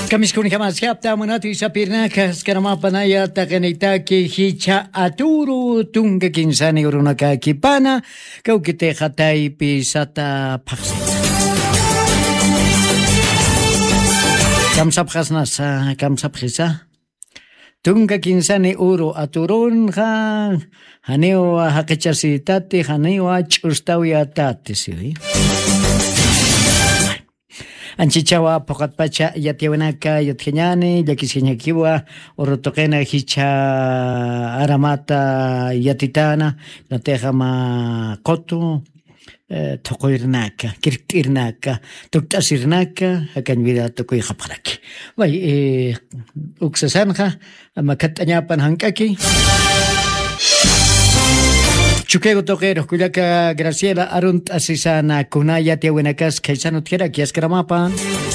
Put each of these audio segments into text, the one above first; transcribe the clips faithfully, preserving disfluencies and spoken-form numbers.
Kamiskuni kamas yapta manati sapirnakas karamapanaya takanitaki hicha aturu tunga kinsani urunaka kipana kaukite khatai pisata paksita. Kamsap khasnasa kamsap khisa tunga kinsani uru aturun ha haneo hakachasitati haneo chustawi atati siri. Anchichawa pokat pacha yatiawanaka yatkeñani yakiskeñakiwa orotokena hicha aramata yatitana nateja ma kotu tokoirnaka kirtirnaka tuktasirnaka hakanwida tokoy khapalaki way eh uksasanja makatañapan hankaki Chukego toqueros, Kuyaka Graciela Arunt Asisana, Kunaya Tiawenakas, Kaisano Tira, Kiaskaramapan.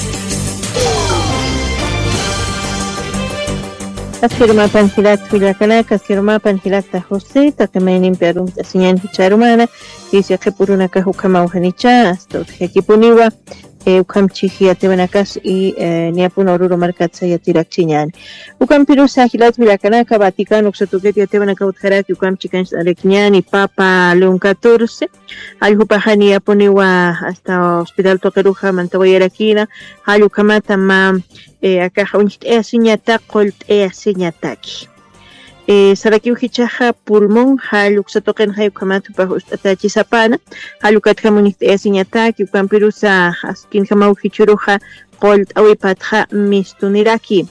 Askirmapan Hilak Filakana, Askirmapan Hilakta Jose, Takamain Perum, Asian Hicharumana, Isia Kepuruna Kahukama Uhanicha, Astot Hekipuniwa, Ukam Chihia Tevanakas y Niapun Oruro Markatsa Yatirak Chinyan. Ukam Pirusa Hilat Vilakanaka, Vatican, Uxatuket Yatevanaka Utharak, Ukam Chikans Areknian y Papa León catorce, Alhupahani Aponiwa hasta Hospital Tokeruja, Mantawayarakina, Alukamata Mam, Akaja Unit Easiñata, Colt Easiñataki. Saraki uhichaja pulmón haluk satoken hayu kamatu pa atachi sapana halukat kamunit esiñataki ukampirusa askin kama uhichuruja qolt awipatja mistuniraki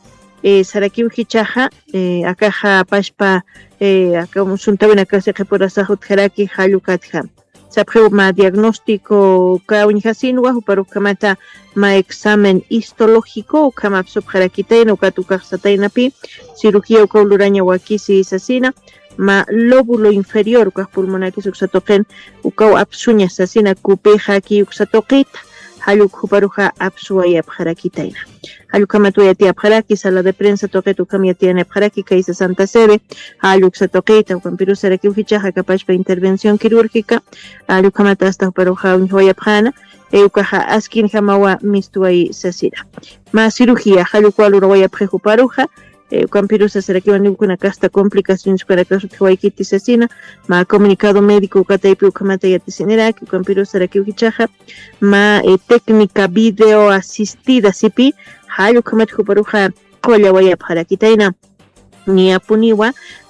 saraki uhichaja akaja pashpa akamusuntabina kase qeporasajut jaraki halukatja sapjeu ma diagnóstico ka unjasinwa uparukamata ma examen histológico kama subjarakitaina ukatukaxatainapi cirugía ukauluraña wakisi sasina ma lóbulo inferior ukaj pulmonaki suksatoqen ukaw apsuña sasina kupeja ki uksatoqita haluk huparuja apsuaya pjarakitaina haluk kamatuya pjaraki sala de prensa toqet ukamya tiene pjaraki kaisa Santa Sede haluk satoqita ukampirusa raki uhichaja kapashpa intervención quirúrgica haluk kamata hasta huparuja unhoya pjana eukaja askin hamawa mistuai sasira ma cirugía haluk walurwaya pjejuparuja Campirusa será que van a casta complicaciones para que su huayquiti asesina, ma comunicado médico cataipu kamata yatisinera, que Campirusa será que uhichaja, ma técnica video asistida sipi, hayo kamat huparuja kolla waya para kitaina. Ni apuniwa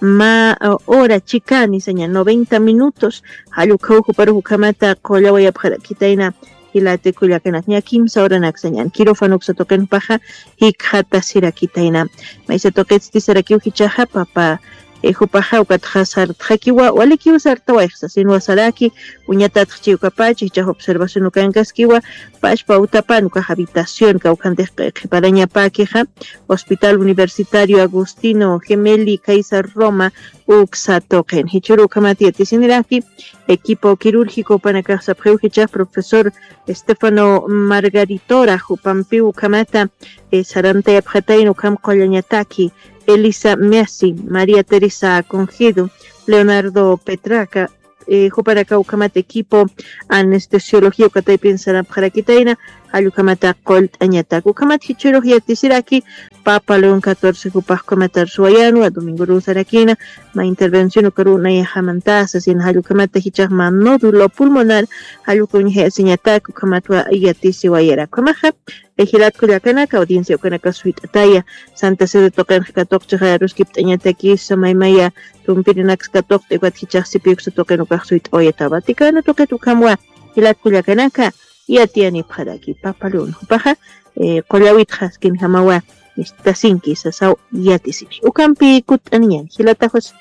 ma hora chica ni seña noventa minutos, hayo kau huparuja kamata kolla waya para kitaina. Hilate kuliakanak nya kimsa hora naksanyan quirófano xatoken paja hikhata sirakitaina maisa toketsti sarakiu hichaja papa ejupaja ukatjasar tjakiwa walikiu sartawa exasinwa saraki uñata tchiu kapachi cha observación ukankaskiwa pashpa utapan uka habitación kaukante qiparaña pakeja Hospital Universitario Agustino Gemelli Kaiser Roma uksatoken hichuru kamati atisiniraki equipo quirúrgico para casa preujicha profesor Stefano Margaritora Jupampiu Kamata Sarante Abjataino Kam Kollañataki Elisa Messi María Teresa Congido Leonardo Petraca Juparaka Ukamata equipo anestesiología Ukatay Piensana Pjarakitaina Ayukamata Colt Añataku Ukamat Hichurugía Tisiraki Papa León catorce Jupaj Kamatar Suayano a Domingo Ruzarakina ma intervención Ukaruna y Hamantasa sin Ayukamata Hichahma nódulo pulmonar Ayukunje Señataku Kamatwa Yatisi Wayera Kamaja Ejilat Kuliakanaka audiencia Ukanaka Suitataya Santa Sede Tokan Katok Chajaruskip Tañataki Samaymaya Tumpirinax Katok Teguat Hichasipiuk Tokan Ukasuit Oyeta Vaticana Toketukamwa Hilat Kuliakanaka Yatiani Pjaraki Papalun Paja Kollawit Haskin Hamawa Tasinki Sasau Yatisipi Ukampi Kut Anian Hilatajos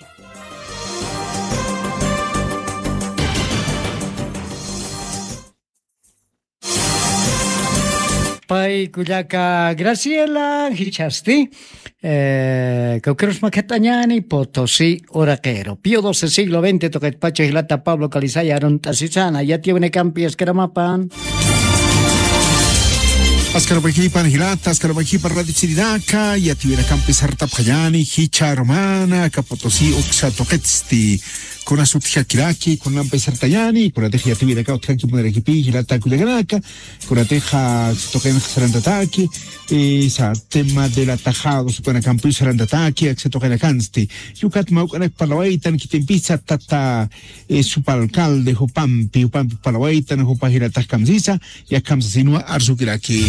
Pai Kuyaka Graciela Hichasti eh, Cauqueros Macatañani Potosí Oraquero Pío doce siglo veinte Toquet Pacho Hilata Pablo Calizaya Arontasisana Yatione Campi Escaramapan Ascarabajipan Hilata, Ascarabajipan Radiciridaca, Yatione Campi Sarta Payani, Hicha Romana, Capotosí Oxatoquetsti con la Sutjakiraki, con la Pesartayani, con la Teja Tiviraka, Otkaki Muderekipi, la Taku de Ganaka, con la Teja Token Sarandataki, esa tema de la Tajado, Supana Campus Sarandataki, Exetoken Kansti, Yukat Maukanek Palawaitan, Kitempisa, Tata, Supalcalde, Hupampi, Upampi Palawaitan, Hupahira Takamzisa, y Akamsinua Arzukiraki.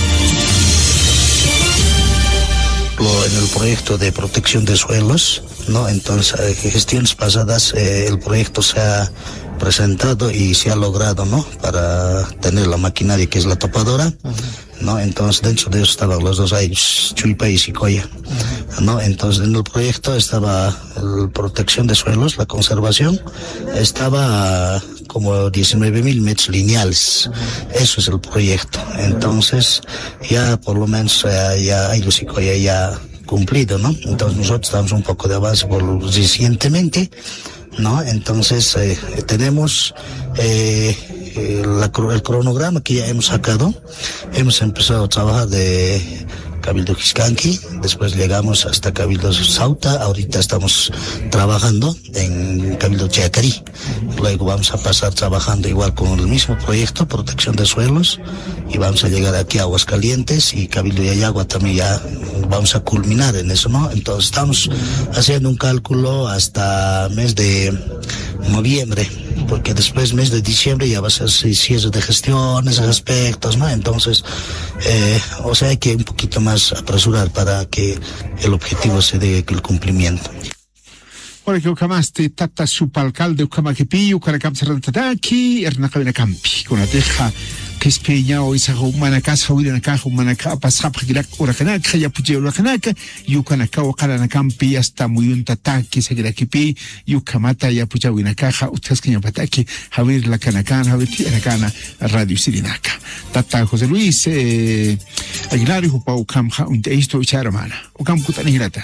En el proyecto de protección de suelos, ¿no? Entonces, en gestiones pasadas eh, el proyecto se ha presentado y se ha logrado, ¿no? Para tener la maquinaria que es la topadora, uh-huh. ¿no? Entonces, dentro de eso estaban los dos años, Chuipa y Sicoya, uh-huh. ¿no? Entonces, en el proyecto estaba la protección de suelos, la conservación, estaba como diecinueve mil metros lineales. Uh-huh. Eso es el proyecto. Entonces, ya por lo menos ya, ya hay los Sicoya ya cumplido, ¿no? Entonces, nosotros damos un poco de avance por recientemente, ¿no? Entonces eh, tenemos eh, la, el cronograma que ya hemos sacado. Hemos empezado a trabajar de Cabildo Xiscanqui, después llegamos hasta Cabildo Sauta, ahorita estamos trabajando en Cabildo Chiacarí, luego vamos a pasar trabajando igual con el mismo proyecto, protección de suelos, y vamos a llegar aquí a Aguascalientes y Cabildo Yayagua también ya vamos a culminar en eso, ¿no? Entonces estamos haciendo un cálculo hasta mes de noviembre, porque después mes de diciembre ya va a ser cierre de gestiones, aspectos, ¿no? Entonces, eh, o sea, hay que un poquito más apresurar para que el objetivo se dé el cumplimiento. Ahora que Ukamaste, Tata Supalcalde, Ukamakepi, Ukarakam Sarantataki, Ernakabina Campi, con la teja que es peña o isa humanaka, huiranaka, humanaka, pasap, girak, urakanaka, yapuche, urakanaka, Yukanaka, Ukaranacampi, hasta muy un tataki, segurakipi, Yukamata, yapucha, winakaja, Utasquina Pataki, Javier la Canacan, Javier Tianacana, Radio Sirinaka. Tata José Luis, eh, Aguilar, Upa, Ukamja, un teisto, Charamana, Ukam Kutanigirata.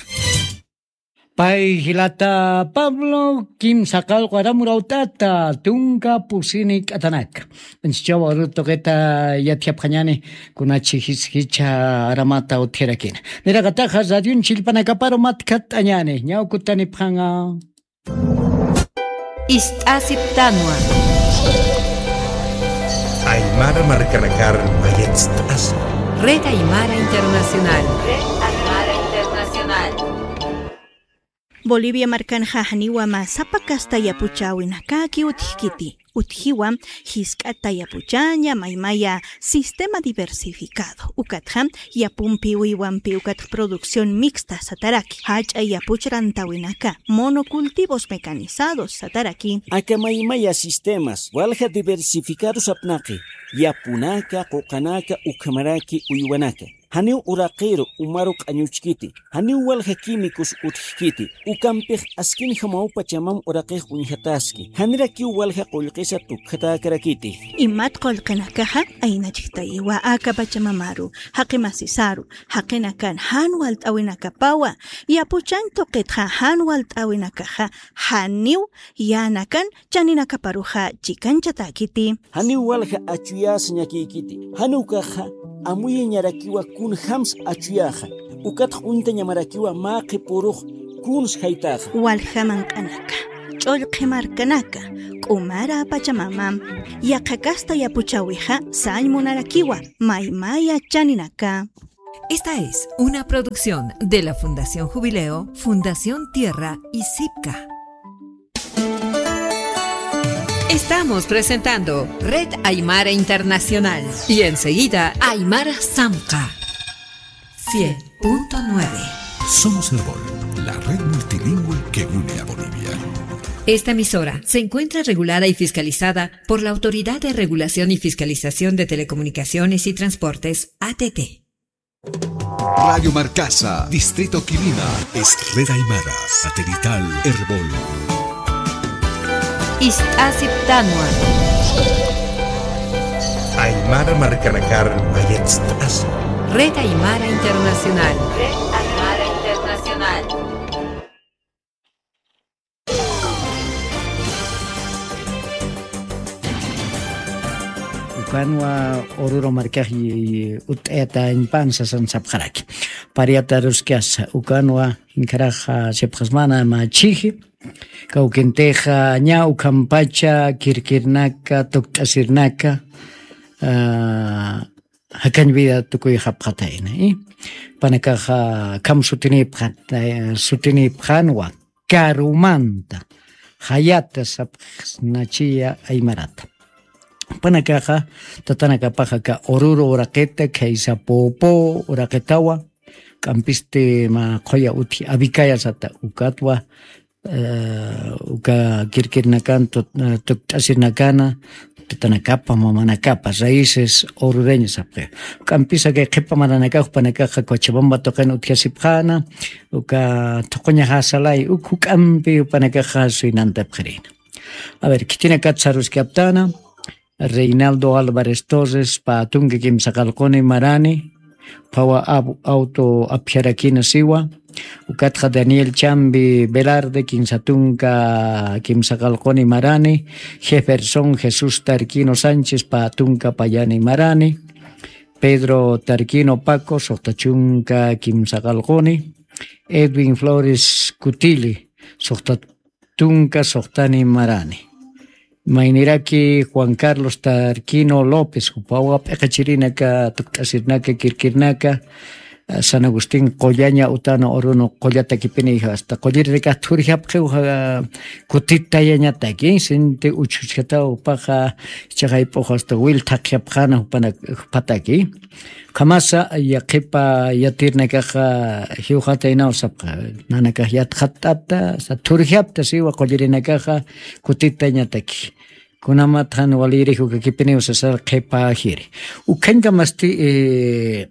Pai Hilata Pablo Kim Sakal Guaramurautata Tunga Pusinik Atanak. Enchichawa Rutogeta Yatiapanyane Kunachi Hicha Aramata Utirakin. Niragataja Zadiun Chilpanakaparo Matkat Anyane, Nyakutani Panga Ist Asiptanua Aymara Marcanakar Mayetz As Red Aymara Internacional. Red Aymara Internacional. Bolivia marcanja haniwa masapa kasta yapuchawinakaki utjikiti. Utjiwa hiskata yapuchaña maimaya sistema diversificado. Ukatja yapumpi wiwampi ukat producción mixta sataraki. Hacha yapuchrantawinaka monocultivos mecanizados sataraki. Aka maimaya sistemas walja diversificados apnaki. Yapunaka, kokanaka, ukamaraki, uywanaka. Haniu uraqiro umaruk añuchkiti. Haniu walja químicos utjkiti. Ukampij askin jamaupa chamam uraqij unjataski. Haniraki walja qulqisa tukhataakarakiti. Imat qolqinakaja aynachiktayiwa akapachamamaru. Haqimasisaru. Haqinakan hanwalt awinakapawa. Yapuchan toqitja hanwalt awinakaja. Haniu yanakan chaninakaparuja chikanchatakiti. Haniu walja achuyas ñakikiti. Haniu kaja amuye ñarakiwa kun hams achuyaja. Ukat unta ñamarakiwa maqi puruj kuns haytaja. Waljaman kanaka. Cholqi markanaka. Kumara pachamamam. Yakakasta yapuchawija sañ monarakiwa. Maimaya chaninaka. Esta es una producción de la Fundación Jubileo, Fundación Tierra y Sipca. Estamos presentando Red Aymara Internacional y enseguida Aymara Samca cien punto nueve. Somos Herbol, la red multilingüe que une a Bolivia. Esta emisora se encuentra regulada y fiscalizada por la Autoridad de Regulación y Fiscalización de Telecomunicaciones y Transportes, A T T. Radio Marcasa, Distrito Quilima, es Red Aymara, satelital Herbol. Ist Asiptanua Aymara Marcanakar Mayetz As Red Aymara Internacional. Red Aymara Internacional. ukanwa oruro markaji uteta en panza san sapjaraki. Pariata ruskiasa ukanwa inkaraja sepjasmana machiji. Kaukenteja ña ukampacha kirkirnaka toktasirnaka uh, hakan vida tukuy hapqataina eh? Panakaja kam sutini pqata sutini pqanwa karumanta hayata sapnachia aymarata panakaja tatanaka paja ka oruro oraqeta kaisa popo oraqetawa kampiste ma qoya uti abikaya sata ukatwa Uh, uka kirkirnakan toktasirnakana tatanakapa mamanakapa raíces orureñas apre kampisa que qhipa mananakaq panakaqa Cochabamba toqan uthiasipqana uka toqoña hasalay ukhukampi panakaqa suinanta pqirina. A ver, kitina katsarus kaptana Reinaldo Álvarez Torres patunga kimsaqalquni marani pawa auto apyarakina siwa ukatja Daniel Chambi Velarde Kinsatunka Kimsagalconi Marani Jefferson Jesús Tarquino Sánchez Patunka Payani Marani Pedro Tarquino Paco Sochtachunka Kimsagalconi Edwin Flores Cutili Sochtatunka Sochtani Marani Mainiraki Juan Carlos Tarquino López Upawa Pecachirinaka Tuktasirnaka Kirkirnaka San Agustín Qollaña utano oruno qollata kipini hasta qollirika turjapqeuja kutita yañataki sinte uchuchata upaja chaqaypo hasta wil taqyapqana upana pataki kamasa yaqipa yatirnakaja hiujataina usapqa nanaka yatqatata sa turjapta siwa qollirinakaja kutita yañataki kunamatan walirihu kipini usasal qipa hiri ukenga masti eh,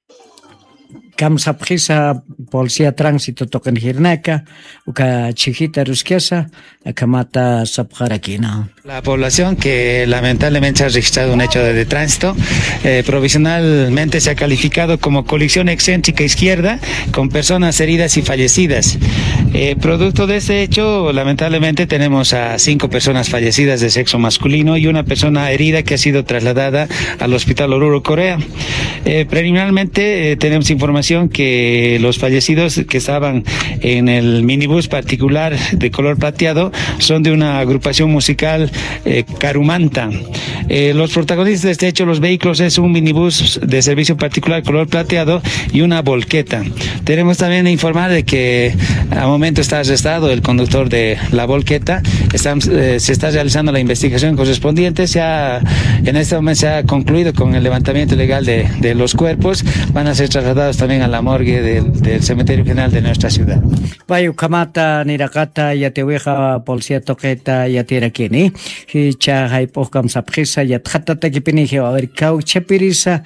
Kam sapjisa Policía Tránsito toquen hirnaka, uka chijita ruskiasa, akamata sapjarakina. La población que lamentablemente ha registrado un hecho de, de tránsito, eh, provisionalmente se ha calificado como colisión excéntrica izquierda con personas heridas y fallecidas. Eh, producto de este hecho, lamentablemente tenemos a cinco personas fallecidas de sexo masculino y una persona herida que ha sido trasladada al Hospital Oruro Corea. Eh, preliminarmente eh, tenemos información que los fallecidos que estaban en el minibús particular de color plateado son de una agrupación musical eh, Carumanta. Eh, los protagonistas de este hecho, los vehículos, es un minibús de servicio particular color plateado y una volqueta. Tenemos también que informar de que a momento está arrestado el conductor de la volqueta. Estamos, eh, se está realizando la investigación correspondiente. Se ha, en este momento se ha concluido con el levantamiento legal de, de los cuerpos. Van a ser trasladados también a la morgue del, del cementerio general de nuestra ciudad. Bayu kamata nirakata yateweja Policía Toqueta yatirakini hicha haipokam sapjisa yatjatata kipini a ver kau chapirisa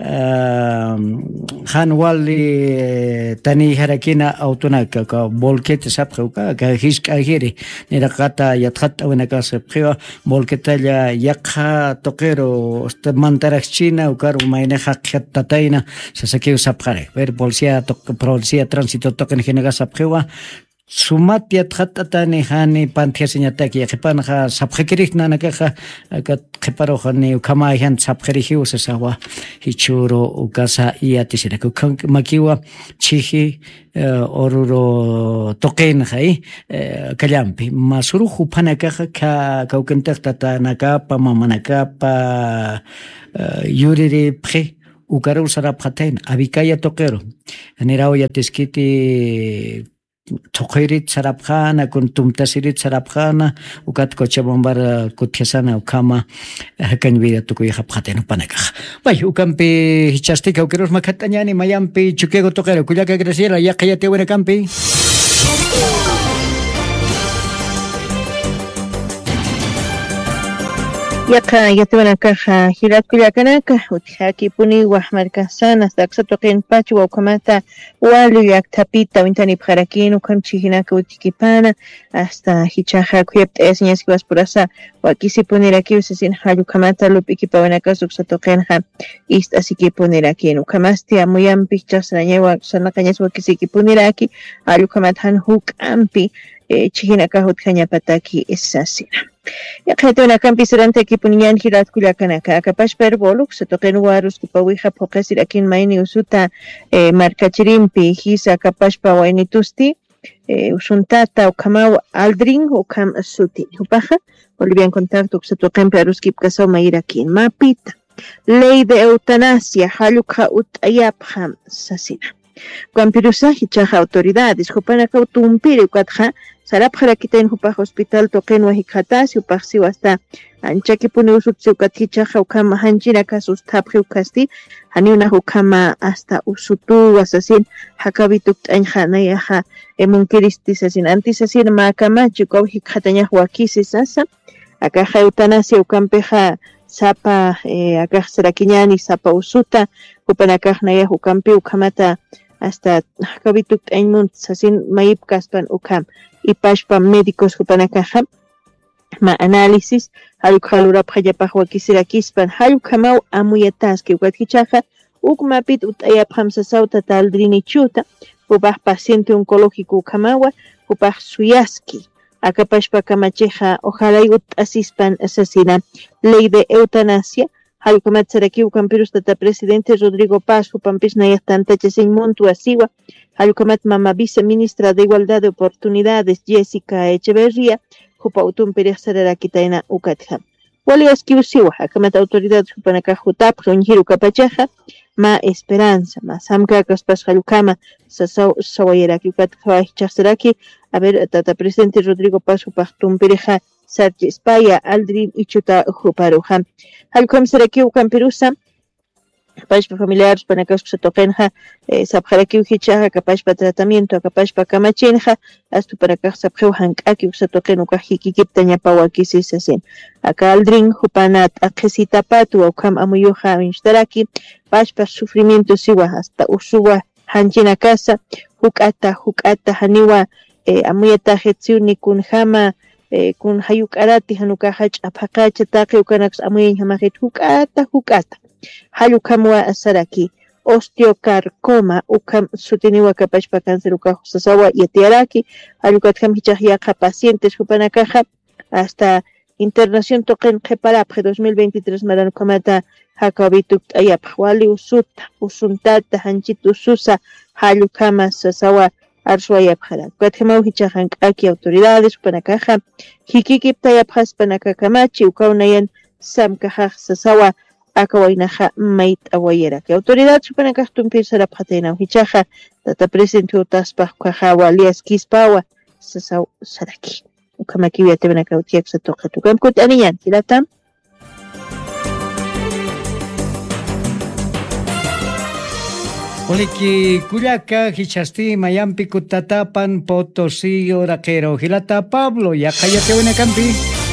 hanwali tani harakina autonaka ka volkete sapjuka ka hiska hiri nirakata yatjata wenaka sapjua volketa ya yakha toquero mantarachina ukar umaine hakhatataina sasaki sapjare ver Policía Policía Tránsito toquen genega sapjua Sumatia tratata ni hani pantia señataki yakipanaja sapjekerich nanakaja kaparohani ukamayan sapjerihi usasawa hichuro ukasa iatisiraka makiwa chihi oruro toqen hai kallampi masuruhu panakaja ka kaukentakta nakapa mamanakapa yuriri pre ukaru saraphatain abikaya toqero nirao yatiskiti Toqirit sarapkhana kun tumtasirit sarapkhana ukat Cochabamba kuthiasana ukama hakan vida tukuy hapqateno panaka bay ukampi hichastika ukeros makatañani mayampi chukego toqero kuyaka Graciela yaqayate wena kampi Yaka yatuanaka hirat kuyakanaka utihaki puni wahmarka sana saksa toqin pachu ukamata walu yak tapita wintani bharakin ukam chihinaka utikipana hasta hichaja kuyapt esñas kwas purasa wakisi puniraki usasin halu kamata lupikipa wanaka suksa toqinha ist asiki puniraki ukamasti amuyam pichas rañewa sanakanyas wakisi puniraki halu kamatan huk ampi chihinaka utkaña pataki esasina Ya que una campis durante equipo niñan girat kulakanaka, capaz per bolux, se toquen warus que pawija poques aquí en maini usuta marcachirimpi, hisa capaz pawaini tusti, usuntata o kamau aldrin o kam suti. Upaja, Bolivian contacto que se toquen perus que casau maira aquí en mapita. Ley de eutanasia, haluka utayapha sasina. Campirusa hichaja autoridades, jupana cautumpiri ukatja, sarapjara kitain jupaja hospital toquen wahikatasi upajsi hasta anchaki pune usutsi ukathichaja ukama hanchina casus tapji ukasti, haniuna ukama hasta usutu asasin, hakabituk tanjanayaja emunkiristis asin, antisasin maakamachi kawhikatanya huakisi sasa, akaja eutanasia ukampeja sapa eh, akaj serakiñani sapa usuta kupanakaj naya ukampi ukamata hasta kabituk aymun sasin mayip kaspan ukam ipashpa médicos kupanakaj ma análisis haluk halurap hajapaj wakisirakispan haluk hamau amuyatas que wakhichaja ukmapit utayap hamsasauta taldrini chuta upaj paciente oncológico ukamawa upaj suyaski acapashpa camacheja, ojalá y asispan asesina, ley de eutanasia, halcomat seraki ucampirus tata presidente Rodrigo Paz, upampis nayastanta chesin montu asiwa, halcomat mama viceministra de igualdad de oportunidades Jessica Echeverría, upautum perexararaquitaina ucatja. Wali askiusiwa, hakamat autoridad upanaka jutap, ronjiru capachaja, ma esperanza, ma samka kaspas halukama, sasaw sawayeraki ucatja hichasaraki, a ver, tata presidente Rodrigo Paz upachtum pereja sarchi Spaya, aldrin ichuta juparuja. Halcom seraki ucampirusa, capazpa familiares panacas que se toquenja, sabjaraki ujichaja, capazpa tratamiento, capazpa camachenja, hasta para que se apjeujan aquí se toquen ukajiki kiptaña pawaki sisasin. Acá aldrin jupanat akesita patu o cam amuyuja instaraki, paspa sufrimiento siwa hasta usuwa hanchina casa, hukata hukata haniwa eh, amuyata hetziuni kun hama eh, kun hayukarati hanukahach apakacha taqi ukanax amuyin hamajet hukata hukata hayukamwa asaraki osteocarcoma ukam sutiniwa kapashpa cáncer ukahusasawa yatiaraki hayukatkam hichahyaqa pacientes hupanakaja hasta internación toquen qeparapje dos mil veintitrés maranukamata hakabituk ayapjwali usuta usuntata hanchit ususa hayukama sasawa arsuayapjara katjemau hichajan aki autoridades panakaja hikikiptayapjas panakakamachi ukaunayan samkajaj sasawa akawainaja mait awayera que autoridad supanakaj tumpir phatena hichaja tata presidente utaspa kajawa alias kispawa sasaw saraki ukamaki viatebenaka utiak satoqa tukam kutaniyan tilatam Oliki Cuyaca, Hichasti, Mayampi, Cutatapan, Potosí, Oraquero, Gilata, Pablo, ya cállate buena campi.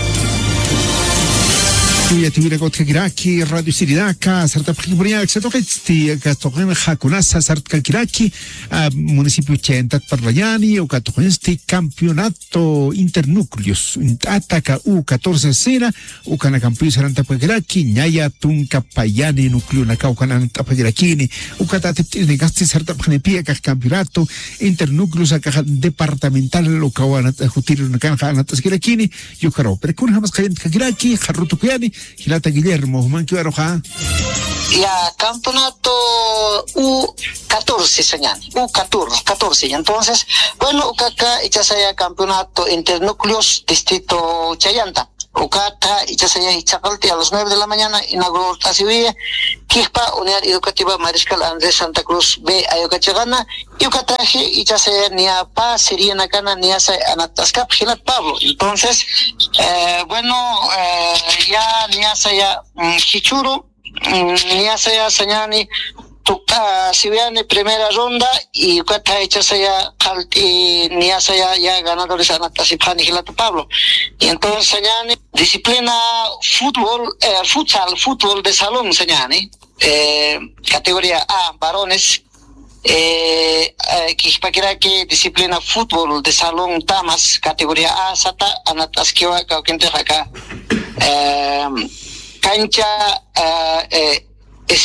Tuya tuviera gotka kiraki, Radio Siridaka, Sarta Priburia, Xatoquesti, Catogen Hakunasa, Sartka Kiraki, municipio Chentat Parlayani, o Catogensti, Campeonato Internúcleos, Ataca U catorce Sena, o Canacampi Saranta Pagiraki, Ñaya Tunca Payani, Núcleo Nacau Cananta Pagirakini, o Catatip de Gasti Sarta Panepia, Campeonato Internúcleos, Acaja Departamental, o Cawana, Jutiro Nacanja, Anatasgirakini, Yukaro, pero con Hamas Kagiraki, Harutukiani, Gilata Guillermo, Manquio Aroja. Ya, campeonato U catorce, señal. U catorce. Entonces, bueno, acá ya sea campeonato internúcleos, distrito Chayanta. Ucata, ya sea Ichacalte a las nueve de la mañana, inauguró Tasivía, Quispa, Unidad Educativa Mariscal Andrés Santa Cruz B, Ayocachagana, y Ucataje, y ya sea Niapa, Sería Nakana, Niasa, Anatascap, Gilat Pablo. Entonces, eh, bueno, eh, ya Niasa ya Chichuro, Niasa ya Sañani, Tuca, si vean primera ronda y Ucata hecha ya y Niasa ya, ya ganadores Anatasipani Gilat Pablo. Y entonces Sañani, disciplina fútbol, eh, futsal, fútbol de salón Sañani, eh, categoría A, varones, eh, eh, que disciplina fútbol de salón damas, categoría A, Sata, Anatasquiwa, Cauquentejaca, eh, cancha, eh, eh,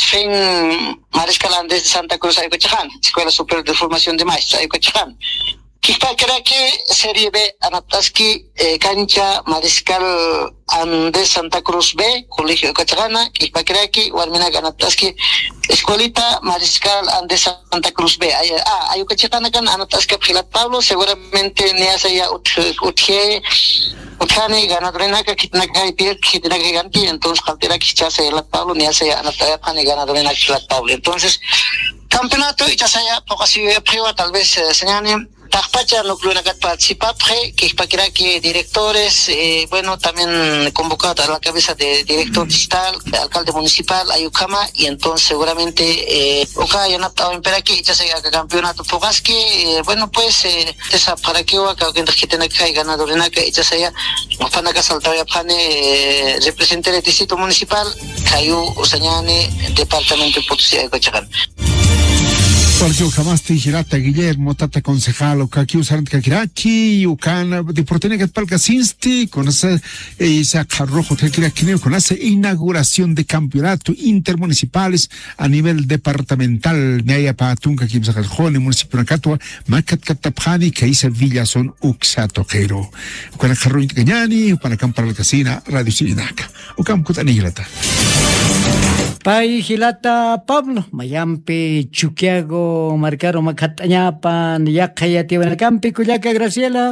Esfen Mariscal Andrés de Santa Cruz, Ayocachaján, Escuela Superior de Formación de Maestros, Ayocachaján. Kikpakraki Serie B Anaptaski eh, Cancha Mariscal Andrés Santa Cruz B, Colegio de Cachagana, Kikpakraki, Warminaga Anaptaski, Escuelita Mariscal Andrés Santa Cruz B. Ay, ah, hay Cachatanakan Anaptaski Gilat Pablo, seguramente Neasaya Utje, Utjane, Ganadrenaka, Kitnaka y Pier, Kitnaka Giganti, entonces Caltera Kichasa y Gilat Pablo, Neasaya Anaptayapan y Ganadrenaka Gilat Pablo. Entonces, campeonato, y Chasaya, Pocasi Priva, tal vez eh, señalen. Tajpacha no club nagat participa pre que para que directores eh, bueno también convocado a la cabeza de director digital, alcalde municipal Ayucama y entonces seguramente eh, oka ya no en para que ya sea campeonato Pogaski eh, bueno pues eh, esa para que o que que tiene que ganador en que ya sea para que saltar ya pane representante del distrito municipal Cayu Usañane departamento de Potosí de Cochacán. Porque jamás te girata Guillermo, tata concejal, o que usaron kakiraki, o can de proteína que palca sinsti, con esa, esa carrojo kakiraki, con esa inauguración de campeonato intermunicipales a nivel departamental, Naya Patunca, Kim Sajajone, municipio de Catua, Macat Catapjani, que hizo Villazón Uxatojero. Con el carro Cañani, para acampar la casina, Radio Sirinaca, o cam Cutanilata. Pai Gilata Pablo, Mayampi, Chuquiago, Marcaro Macatañapan, Yakaya Tibanacampi, Cuyaca Graciela.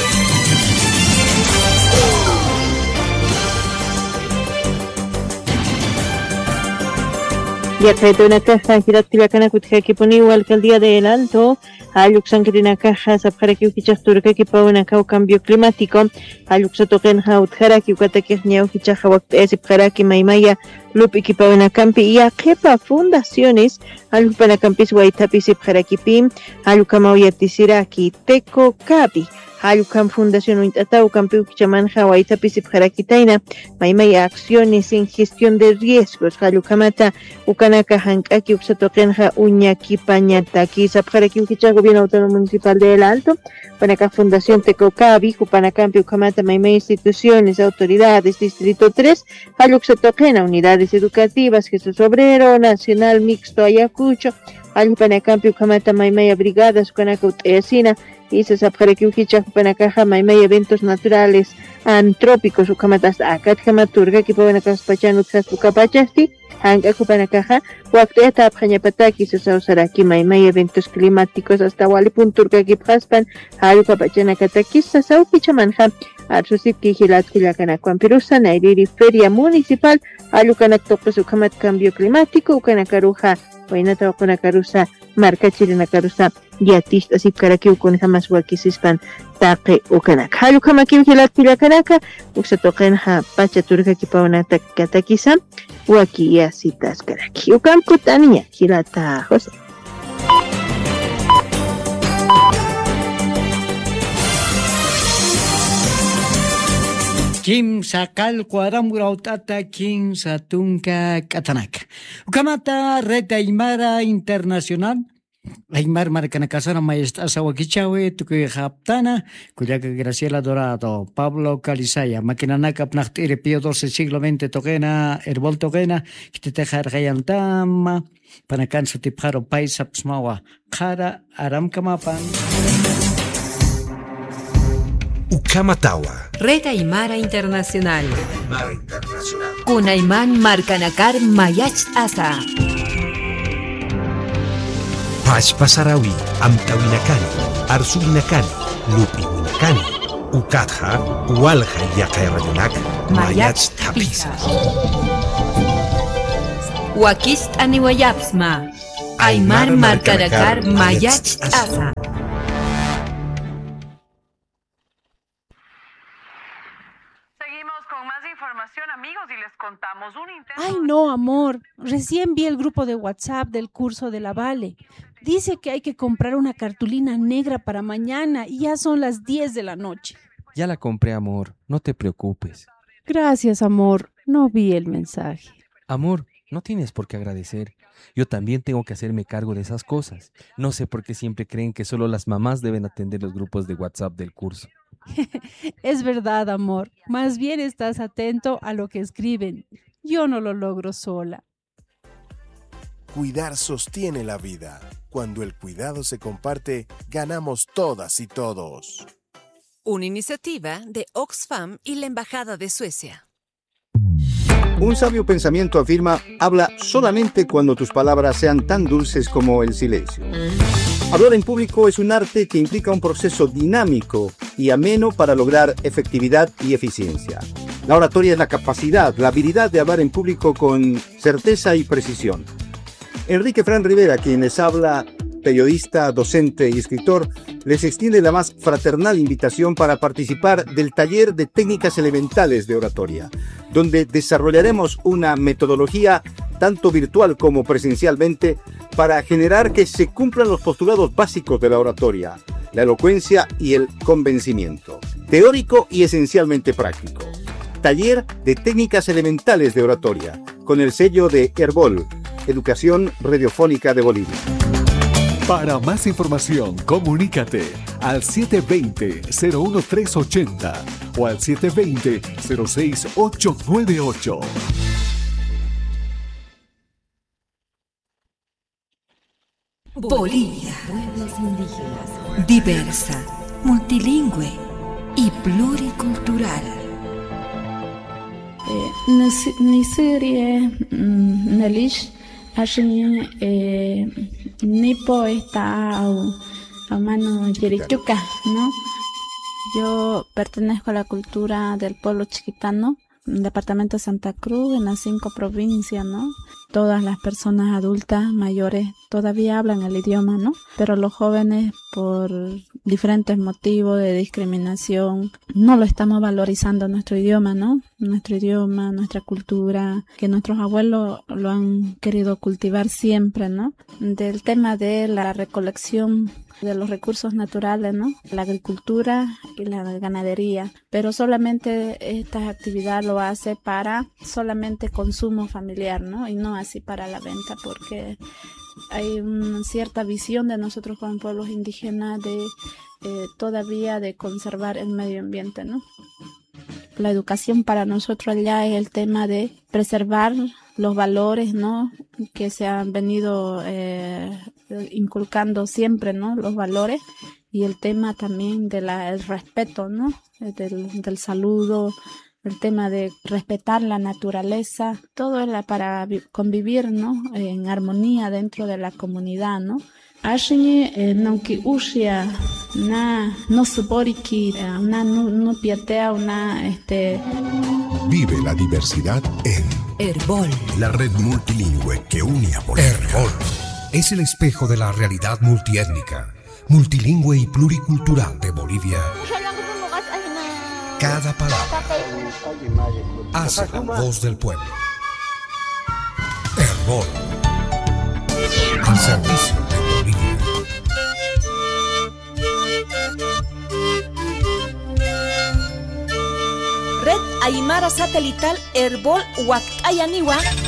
Ya trae una caja, Girat Tilacana, Kutjaki alcaldía de El Alto, Ayuxan que tiene caja, Zapjaraki Ukichas Turca, que pa una cau cambio climático, Ayuxotoken Hautjaraki, Ukatakir Niaukichaja, Zapjaraki, Maimaya, Lupi, que pa una campi, y a Kepa Fundaciones, Alupanacampis, Waitapis, Zapjaraki Pim, Alucamauyatisiraki, Teco Capi. Ayucam Fundación Uintatau, Campiu Kichamanja, Waitapis y Parakitaina, Maimaya acciones en gestión de riesgos, Ayucamata, Ucanaka, Hankaki, Uxatokenja, Uñaki, Pañataki, Zapjaraki, Ukicha, Gobierno Autónomo Municipal de El Alto, Panaca Fundación Tecocabi, Upanacampi, Ucamata, Maimaya instituciones, autoridades, Distrito tres, Ayuxatokena, unidades educativas, Jesús Obrero, Nacional Mixto Ayacucho, Ayupanacampi, Ucamata, Maimaya brigadas, Ucanaka, Utesina, y se sabe que ukicha panacaja maimay eventos naturales antrópicos ukamatas akatjamaturga que pueden caspachan utsas ukapachasti hanga kupanacaja wakta apjañapataki se sausaraki maimay eventos climáticos hasta walipunturga que paspan haru kapachanakataki sasau kichamanja arsusip kijilat kilakanakuan pirusa nairiri feria municipal alukanak topos ukamat cambio climático ukanakaruja wainata ukanakarusa marca chilena carusa yatista sip karaki ukun jamás wakisispan taqe ukanak halu kamaki hilat pilakanaka uksatoqen ha pacha turka kipauna katakisa waki yasitas karaki ukam kutaniya hilata José. Kim Sakal Cuadramurautata Kim Satunka Katanak. Ukamata Red Aymara Internacional. Aymar Marcanacasana Maestra Sawakichawe, Tuque Japtana, Cuyaca Graciela Dorado, Pablo Calizaya, Maquinanaca Pnachtire Pío doce siglo veinte Toquena, Herbol Toquena, Kitejar Gayantama, Panacan Sutipjaro Paisa Psmawa, Jara Aram Kamapan. Ukamatawa. Red Aymara Internacional. Aymara Internacional. Kunayman Marcanakar Mayach Asa. Pachpasarawi, Amtawinakani, Arsuinakani, Lupinakani, Ukatha, Walha Yakairayonak, Mayach Tapisa. Wakist Aniwayapsma. Aymar Marcanakar Mayach Asa. Amigos, y les contamos un intento. Ay, no, amor. Recién vi el grupo de WhatsApp del curso de la Vale. Dice que hay que comprar una cartulina negra para mañana y ya son las diez de la noche. Ya la compré, amor. No te preocupes. Gracias, amor. No vi el mensaje. Amor, no tienes por qué agradecer. Yo también tengo que hacerme cargo de esas cosas. No sé por qué siempre creen que solo las mamás deben atender los grupos de WhatsApp del curso. Es verdad, amor. Más bien estás atento a lo que escriben. Yo no lo logro sola. Cuidar sostiene la vida. Cuando el cuidado se comparte, ganamos todas y todos. Una iniciativa de Oxfam y la Embajada de Suecia. Un sabio pensamiento afirma: habla solamente cuando tus palabras sean tan dulces como el silencio. Hablar en público es un arte que implica un proceso dinámico y ameno para lograr efectividad y eficiencia. La oratoria es la capacidad, la habilidad de hablar en público con certeza y precisión. Enrique Fran Rivera, quien les habla, periodista, docente y escritor, les extiende la más fraternal invitación para participar del taller de técnicas elementales de oratoria, donde desarrollaremos una metodología tanto virtual como presencialmente para generar que se cumplan los postulados básicos de la oratoria, la elocuencia y el convencimiento, teórico y esencialmente práctico. Taller de técnicas elementales de oratoria, con el sello de Herbol, Educación Radiofónica de Bolivia. Para más información, comunícate al siete dos cero, cero uno tres ocho cero o al siete dos cero, cero seis ocho nueve ocho. Bolivia, pueblos indígenas, diversa, multilingüe y pluricultural. Nisirie Nelish Ashin Nipo está a mano Yerichuca, ¿no? Yo pertenezco a la cultura del pueblo chiquitano, departamento de Santa Cruz, en las cinco provincias, ¿no? Todas las personas adultas, mayores, todavía hablan el idioma, ¿no? Pero los jóvenes, por diferentes motivos de discriminación, no lo estamos valorizando nuestro idioma, ¿no? Nuestro idioma, nuestra cultura, que nuestros abuelos lo han querido cultivar siempre, ¿no? Del tema de la recolección de los recursos naturales, ¿no? La agricultura y la ganadería, pero solamente esta actividad lo hace para solamente consumo familiar, ¿no? Y no así para la venta, porque hay una cierta visión de nosotros como pueblos indígenas de eh, todavía de conservar el medio ambiente, ¿no? La educación para nosotros allá es el tema de preservar los valores, ¿no? Que se han venido eh, inculcando siempre, ¿no? Los valores y el tema también del respeto, ¿no? Del, del saludo, el tema de respetar la naturaleza, todo es para convivir, ¿no? En armonía dentro de la comunidad, ¿no? Ashiñe nonki ushia na no suboriki na no piatea una este Vive la diversidad en Herbol, la red multilingüe que une a Bolivia. Herbol es el espejo de la realidad multiétnica, multilingüe y pluricultural de Bolivia. Cada palabra hace la voz del pueblo. Herbol, al servicio de Bolivia. Red Aymara Satelital Herbol Huacayaniwa